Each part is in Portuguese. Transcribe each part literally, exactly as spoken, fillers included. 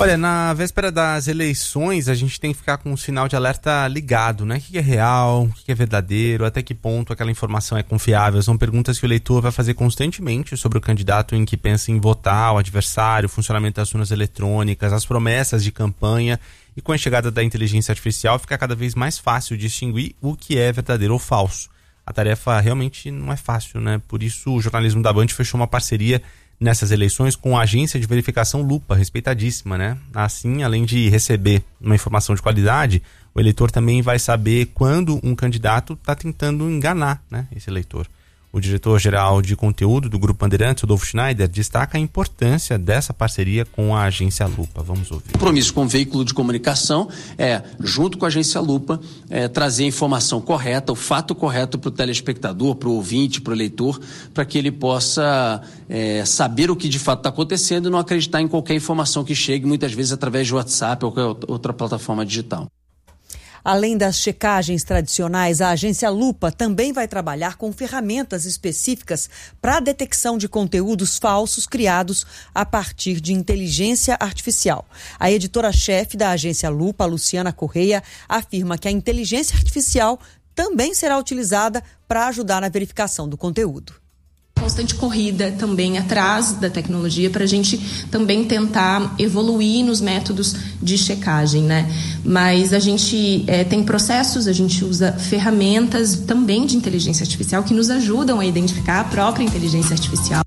Olha, na véspera das eleições, a gente tem que ficar com um sinal de alerta ligado, né? O que é real, o que é verdadeiro, até que ponto aquela informação é confiável. São perguntas que o eleitor vai fazer constantemente sobre o candidato em que pensa em votar, o adversário, o funcionamento das urnas eletrônicas, as promessas de campanha. E com a chegada da inteligência artificial, fica cada vez mais fácil distinguir o que é verdadeiro ou falso. A tarefa realmente não é fácil, né? Por isso, o jornalismo da Band fechou uma parceria nessas eleições com a agência de verificação Lupa, respeitadíssima, né? Assim, além de receber uma informação de qualidade, o eleitor também vai saber quando um candidato está tentando enganar, né, esse eleitor. O diretor-geral de conteúdo do Grupo Bandeirantes, Rodolfo Schneider, destaca a importância dessa parceria com a agência Lupa. Vamos ouvir. O compromisso com o veículo de comunicação é, junto com a agência Lupa, é, trazer a informação correta, o fato correto para o telespectador, para o ouvinte, para o eleitor, para que ele possa é, saber o que de fato está acontecendo e não acreditar em qualquer informação que chegue, muitas vezes através de WhatsApp ou qualquer outra plataforma digital. Além das checagens tradicionais, a agência Lupa também vai trabalhar com ferramentas específicas para a detecção de conteúdos falsos criados a partir de inteligência artificial. A editora-chefe da agência Lupa, Luciana Correia, afirma que a inteligência artificial também será utilizada para ajudar na verificação do conteúdo. Constante corrida também atrás da tecnologia para a gente também tentar evoluir nos métodos de checagem, né? Mas a gente é, tem processos, a gente usa ferramentas também de inteligência artificial que nos ajudam a identificar a própria inteligência artificial.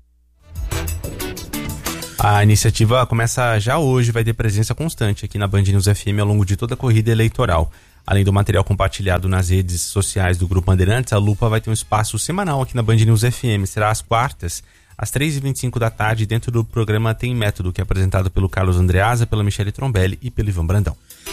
A iniciativa começa já hoje, vai ter presença constante aqui na Band News F M ao longo de toda a corrida eleitoral. Além do material compartilhado nas redes sociais do Grupo Bandeirantes, a Lupa vai ter um espaço semanal aqui na Band News F M. Será às quartas, às três e vinte e cinco da tarde, dentro do programa Tem Método, que é apresentado pelo Carlos Andreasa, pela Michele Trombelli e pelo Ivan Brandão.